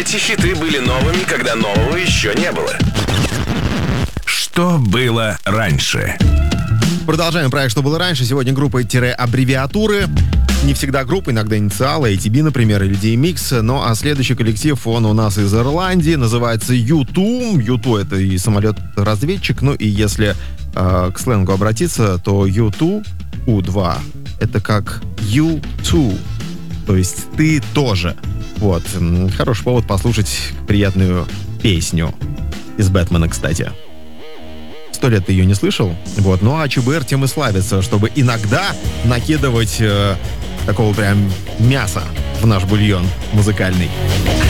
Эти хиты были новыми, когда нового еще не было. Что было раньше? Продолжаем проект «Что было раньше». Сегодня группы-аббревиатуры. Не всегда группы, иногда инициалы, ATB, например, или DMX. Ну, а следующий коллектив, он у нас из Ирландии, называется U2. U2 — это и самолет-разведчик. Ну, и если к сленгу обратиться, то U2, U2, это как You too, то есть ты тоже. Вот. Хороший повод послушать приятную песню из «Бэтмена», кстати. 100 лет ты ее не слышал. Вот. Ну а ЧБР тем и славится, чтобы иногда накидывать такого прям мяса в наш бульон музыкальный.